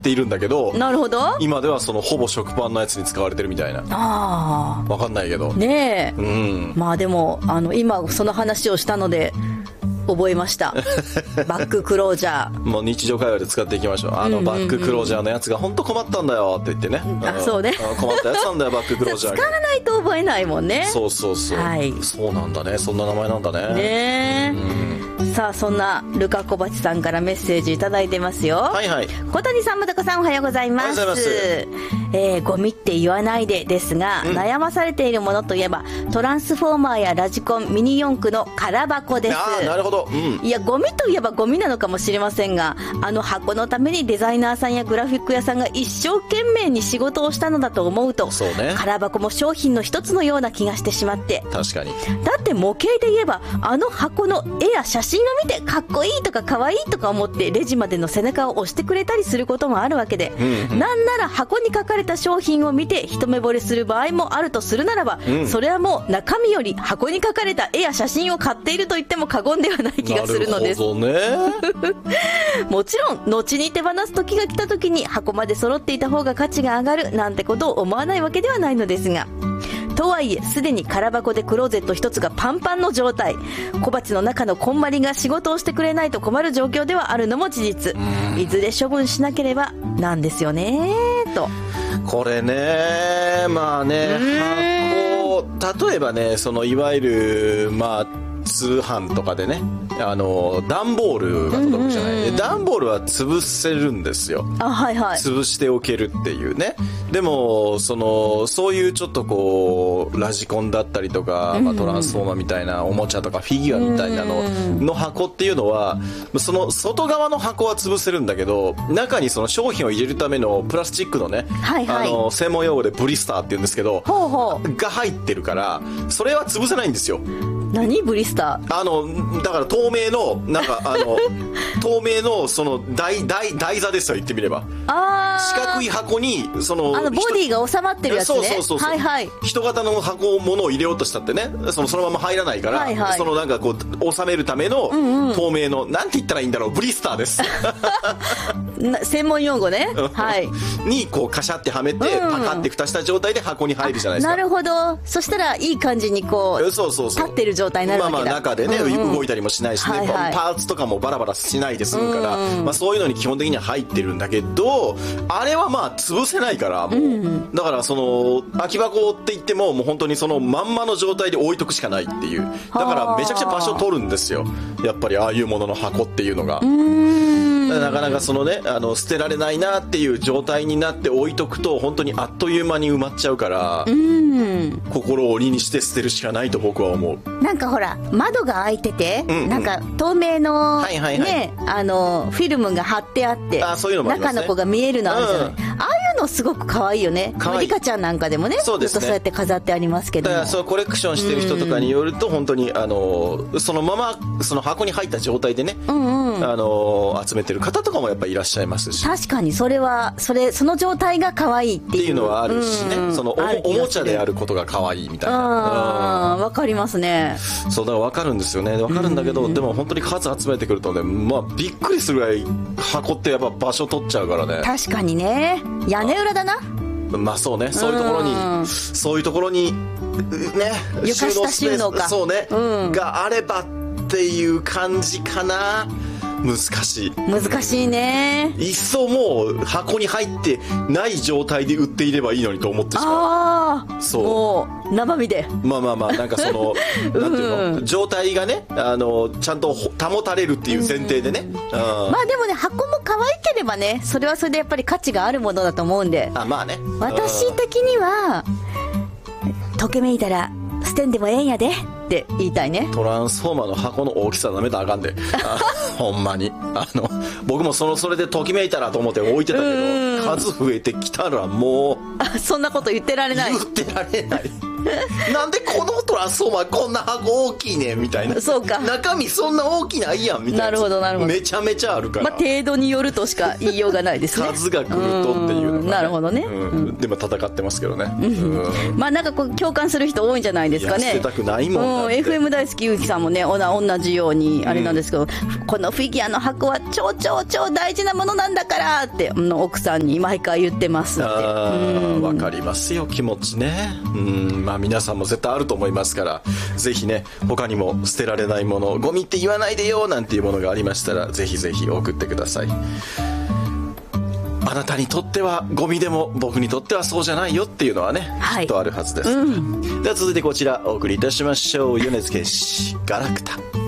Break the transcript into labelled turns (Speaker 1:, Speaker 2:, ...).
Speaker 1: ているんだけど、
Speaker 2: なるほど。
Speaker 1: 今ではそのほぼ食パンのやつに使われてるみたいな。
Speaker 2: あ
Speaker 1: わかんないけど。
Speaker 2: あ。ねえ。
Speaker 1: うん。
Speaker 2: まあでも、今その話をしたので、覚えました。バッククロージャー。
Speaker 1: もう日常会話で使っていきましょう。バッククロージャーのやつが本当困ったんだよって言ってね。
Speaker 2: そうね。
Speaker 1: 困ったやつなんだよ、バッククロージャー。
Speaker 2: 使わないと覚えないもんね。
Speaker 1: そうそうそう。はい。そうなんだね。そんな名前なんだね。
Speaker 2: ねえ。さあ、そんなルカ小鉢さんからメッセージいただいてますよ。
Speaker 1: はいはい。
Speaker 2: 小谷さん、まどかさん、おはようございます。
Speaker 1: おはようござい
Speaker 2: ます。ゴミって言わないでですが、悩まされているものといえば、トランスフォーマーやラジコン、ミニ四駆の空箱です。
Speaker 1: ああ、なるほど。
Speaker 2: いや、ゴミといえばゴミなのかもしれませんが、箱のためにデザイナーさんやグラフィック屋さんが一生懸命に仕事をしたのだと思うと、
Speaker 1: そうね。
Speaker 2: 空箱も商品の一つのような気がしてしまって。
Speaker 1: 確かに。だ
Speaker 2: って模型で言えば、箱の絵や写真を見てかっこいいとかかわいいとか思ってレジまでの背中を押してくれたりすることもあるわけで、なんなら箱に書かれた商品を見て一目惚れする場合もあるとするならば、それはもう中身より箱に書かれた絵や写真を買っていると言っても過言ではない気がするのです。
Speaker 1: なるほどね。
Speaker 2: もちろん後に手放す時が来た時に箱まで揃っていた方が価値が上がるなんてことを思わないわけではないのですが、とはいえすでに空箱でクローゼット一つがパンパンの状態、小鉢の中のこんまりが仕事をしてくれないと困る状況ではあるのも事実。いずれ処分しなければなんですよねと。こ
Speaker 1: れね、まあね、箱、例えばね、いわゆる通販とかでね、段ボールが届くじゃない、段ボールは潰せるんですよ。
Speaker 2: はいはい。
Speaker 1: 潰しておけるっていうね。でもそういうちょっとこうラジコンだったりとか、トランスフォーマーみたいなおもちゃとかフィギュアみたいなの箱っていうのは、その外側の箱は潰せるんだけど、中にその商品を入れるためのプラスチックのね、専門用語でブリスターって言うんですけど、が入ってるから、それは潰せないんですよ。
Speaker 2: 何ブリスタ
Speaker 1: ー？だから透明の透明の台座ですよ、言ってみれば。四角い箱に
Speaker 2: ボディが収まってるやつね。
Speaker 1: そう、はいはい。人型の物を入れようとしたってね、そのまま入らないから、なんかこう収めるための透明の、なんて言ったらいいんだろう、ブリスターです。
Speaker 2: 専門用語ね。はい。
Speaker 1: にこうカシャってはめて、パカって蓋した状態で箱に入るじゃないですか。
Speaker 2: なるほど。そしたらいい感じにこう立ってる状態になるわけだ。
Speaker 1: 中でね、動いたりもしないしね、パーツとかもバラバラしないで済むから、そういうのに基本的には入ってるんだけど、あれは潰せないからもう、だから空き箱って言ってももう本当にまんまの状態で置いとくしかないっていう。だからめちゃくちゃ場所取るんですよ、やっぱりああいうものの箱っていうのが。なかなか捨てられないなっていう状態になって置いとくと本当にあっという間に埋まっちゃうから、心を鬼にして捨てるしかないと僕は思う。
Speaker 2: なんかほら窓が開いてて、なんか透明のね、フィルムが貼ってあって、中の子が見えるのあるじゃない。ああいうのすごく可愛いよね。リカちゃんなんかでもね、ずっとそうやって飾ってありますけども。
Speaker 1: だからコレクションしてる人とかによると本当にそのままその箱に入った状態でね、集めてる方とかもやっぱりいらっしゃいますし。
Speaker 2: 確かにその状態が可愛いっていう
Speaker 1: のはあるしね、おもちゃであることが可愛いみたいな。
Speaker 2: わかりますね。
Speaker 1: そうだから分かるんですよね。分かるんだけど、でも本当に数集めてくるとね、びっくりするぐらい箱ってやっぱ場所取っちゃうからね。
Speaker 2: 確かにね。屋根裏だな。
Speaker 1: そうね、そういうところにね、
Speaker 2: 床下収納か、
Speaker 1: そうね、があればっていう感じかな。難しいね。いっそもう箱に入ってない状態で売っていればいいのにと思ってしまう。そう、
Speaker 2: もう生身で
Speaker 1: なんかなんていうの、状態がね、ちゃんと保たれるっていう前提でね。
Speaker 2: でもね、箱も可愛ければね、それはそれでやっぱり価値があるものだと思うんで。私的には溶けめいたら捨てんでもええんやでって言いたいね。
Speaker 1: トランスフォーマーの箱の大きさなめたらあかんで。ほんまに僕もそれでときめいたらと思って置いてたけど、数増えてきたらもう
Speaker 2: そんなこと言ってられない。
Speaker 1: なんでこのトラらそうま、こんな箱大きいねみたいな。
Speaker 2: そうか。
Speaker 1: 中身そんな大きないやんみたいな。
Speaker 2: なるほどなるほど。
Speaker 1: めちゃめちゃあるから。
Speaker 2: まあ程度によるとしか言いようがないですね。
Speaker 1: 数が来るとっていうのが、ね、
Speaker 2: なるほどね。
Speaker 1: でも戦ってますけどね。
Speaker 2: まあなんかこう共感する人多いんじゃないですかね。
Speaker 1: 捨てたくないもん。
Speaker 2: FM 大好きゆうきさんもね、同じようにあれなんですけど、このフィギュアの箱は超大事なものなんだからって奥さんに毎回言ってますって。
Speaker 1: わかりますよ、気持ちね。まあ皆さんも絶対あると思いますから、ぜひね、他にも捨てられないもの、ゴミって言わないでよなんていうものがありましたら、ぜひぜひ送ってください。あなたにとってはゴミでも僕にとってはそうじゃないよっていうのはね、きっとあるはずです。では続いてこちらお送りいたしましょう。米津玄師、ガラクタ。